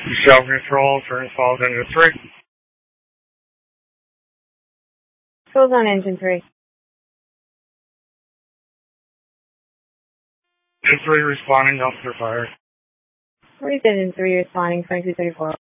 Shell control, turn falls engine 3. Falls on engine 3. Engine 3 responding, officer fire. Engine 3 responding, 2234.